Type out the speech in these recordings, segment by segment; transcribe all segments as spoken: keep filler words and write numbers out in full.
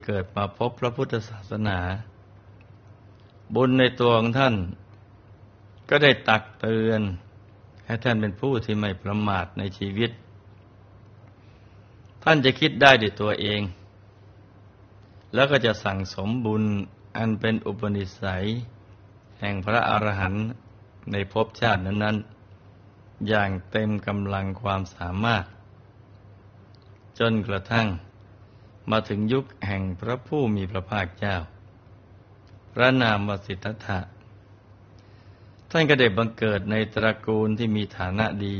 เกิดมาพบพระพุทธศาสนา บุญในตัวของท่านก็ได้ตักเตือนให้ท่านเป็นผู้ที่ไม่ประมาทในชีวิตท่านจะคิดได้ด้วยตัวเองแล้วก็จะสั่งสมบุญอันเป็นอุปนิสัยแห่งพระอรหันต์ในภพชาตินั้นๆอย่างเต็มกำลังความสามารถจนกระทั่งมาถึงยุคแห่งพระผู้มีพระภาคเจ้าพระนามวสิทธัตถะท่านก็ได้บังเกิดในตระกูลที่มีฐานะดี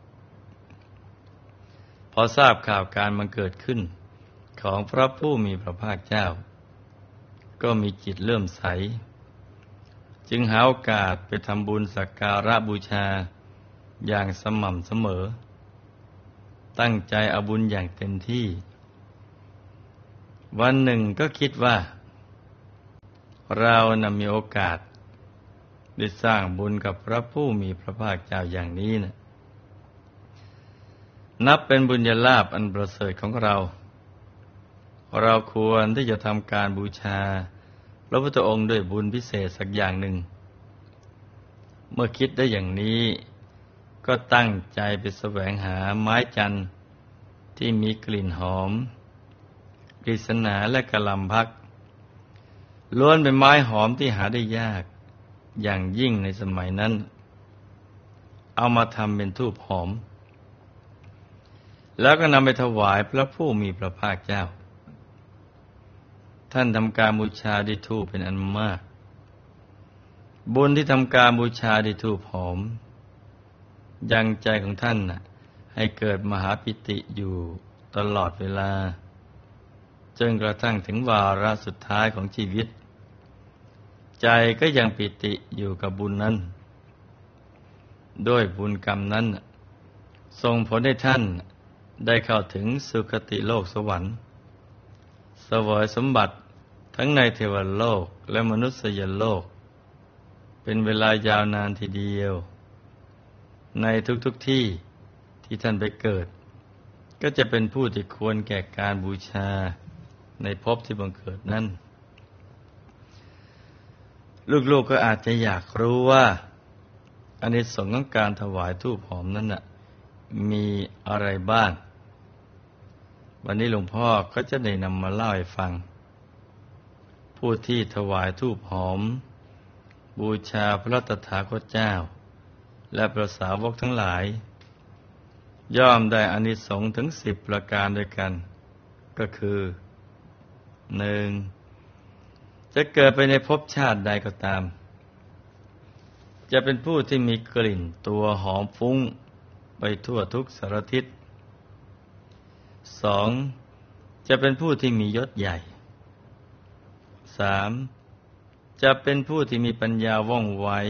พอทราบข่าวการบังเกิดขึ้นของพระผู้มีพระภาคเจ้าก็มีจิตเลื่อมใสจึงหาโอกาสไปทำบุญสักการะบูชาอย่างสม่ำเสมอตั้งใจเอาบุญอย่างเต็มที่วันหนึ่งก็คิดว่าเรานำมีโอกาสได้สร้างบุญกับพระผู้มีพระภาคเจ้าอย่างนี้นะนับเป็นบุญญาลาภอันประเสริฐของเราเราควรที่จะทำการบูชาพระพุทธองค์ด้วยบุญพิเศษสักอย่างหนึ่งเมื่อคิดได้อย่างนี้ก็ตั้งใจไปแสวงหาไม้จันทร์ที่มีกลิ่นหอมกฤษณาและกะลำพักล้วนเป็นไม้หอมที่หาได้ยากอย่างยิ่งในสมัยนั้นเอามาทำเป็นธูปหอมแล้วก็นำไปถวายพระผู้มีพระภาคเจ้าท่านทำการบูชาด้วยธูปเป็นอันมากบุญที่ทำการบูชาด้วยธูปหอมยังใจของท่านน่ะให้เกิดมหาปิติอยู่ตลอดเวลาจนกระทั่งถึงวาระสุดท้ายของชีวิตใจก็ยังปิติอยู่กับบุญนั้นด้วยบุญกรรมนั้นส่งผลให้ท่านได้เข้าถึงสุคติโลกสวรรค์เสวยสมบัติทั้งในเทวโลกและมนุษยโลกเป็นเวลายาวนานทีเดียวในทุกๆที่ที่ท่านไปเกิดก็จะเป็นผู้ที่ควรแก่การบูชาในภพที่บังเกิดนั้นลูกๆก็อาจจะอยากรู้ว่าอานิสงส์ของการถวายธูปหอมนั้นน่ะมีอะไรบ้างวันนี้หลวงพ่อก็จะได้นำมาเล่าให้ฟังผู้ที่ถวายธูปหอมบูชาพระตถาคตเจ้าและพระสาวกทั้งหลายย่อมได้อานิสงส์ถึงสิบประการด้วยกันก็คือหนึ่งจะเกิดไปในภพชาติใดก็ตามจะเป็นผู้ที่มีกลิ่นตัวหอมฟุ้งไปทั่วทุกสารทิศสองจะเป็นผู้ที่มียศใหญ่สามจะเป็นผู้ที่มีปัญญาว่องไว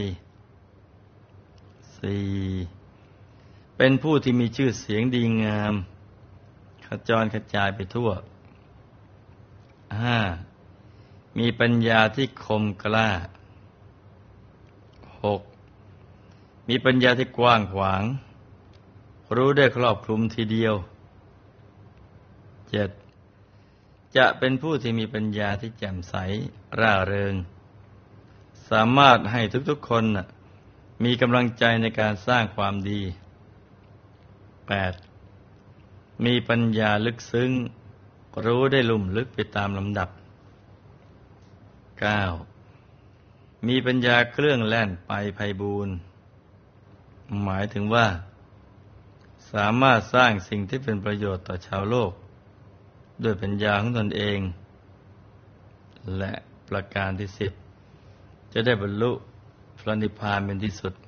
สี่เป็นผู้ที่มีชื่อเสียงดีงามขจรกระจายไปทั่วห้ามีปัญญาที่คมกล้าหกมีปัญญาที่กว้างขวางรู้ได้ครอบคลุมทีเดียวเจ็ดจะเป็นผู้ที่มีปัญญาที่แจ่มใสร่าเริงสามารถให้ทุกๆคนน่ะมีกำลังใจในการสร้างความดีแปดมีปัญญาลึกซึ้งรู้ได้ลุ่มลึกไปตามลำดับเก้ามีปัญญาเครื่องแล่นไปไพบูลย์หมายถึงว่าสามารถสร้างสิ่งที่เป็นประโยชน์ต่อชาวโลกด้วยปัญญาของตนเองและประการที่สิบจะได้บรรลุพระนิพพานเป็นที่สุด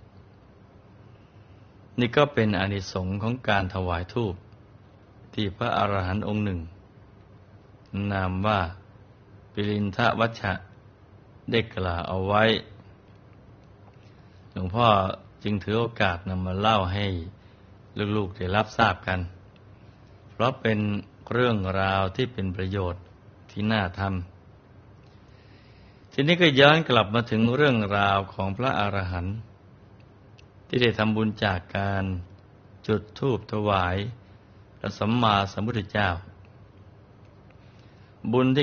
นี่ก็เป็นอานิสงส์ของการถวายธูปที่พระอรหันต์องค์หนึ่งนามว่าปิลินทวัชชะได้กล่าวเอาไว้หลวงพ่อจึงถือโอกาสนำมาเล่าให้ลูกๆได้รับทราบกันเพราะเป็นเรื่องราวที่เป็นประโยชน์ที่น่าทำทีนี้ก็ย้อนกลับมาถึงเรื่องราวของพระอรหันต์ที่ได้ทำบุญจากการจุดธูปถวายพระสัมมาสัมพุทธเจ้าบุญที่